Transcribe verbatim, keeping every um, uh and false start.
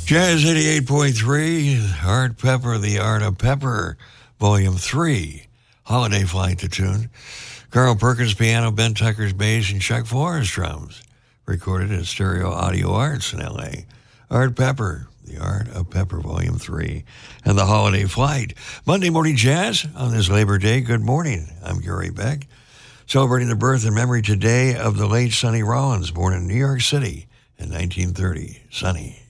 Jazz eighty-eight point three, Art Pepper, The Art of Pepper, Volume three, Holiday Flight to tune. Carl Perkins piano, Ben Tucker's bass, and Chuck Flores drums. Recorded at Stereo Audio Arts in L A. Art Pepper, The Art of Pepper, Volume three, and The Holiday Flight. Monday Morning Jazz on this Labor Day. Good morning. I'm Gary Beck. Celebrating the birth and memory today of the late Sonny Rollins, born in New York City in nineteen thirty. Sonny.